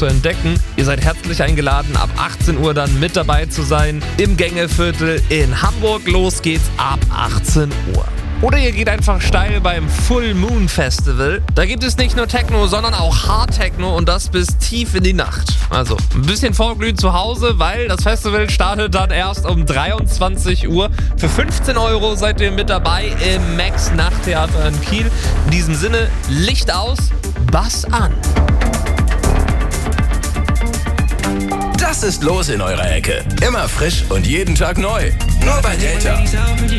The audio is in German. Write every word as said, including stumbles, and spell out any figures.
zu entdecken. Ihr seid herzlich eingeladen, ab achtzehn Uhr dann mit dabei zu sein im Gängeviertel in Hamburg. Los geht's ab achtzehn Uhr. Oder ihr geht einfach steil beim Full Moon Festival. Da gibt es nicht nur Techno, sondern auch Hard Techno und das bis tief in die Nacht. Also ein bisschen vorglühen zu Hause, weil das Festival startet dann erst um dreiundzwanzig Uhr. Für fünfzehn Euro seid ihr mit dabei im Max Nachttheater in Kiel. In diesem Sinne, Licht aus, Bass an. Das ist los in eurer Ecke. Immer frisch und jeden Tag neu. Nur bei Delta.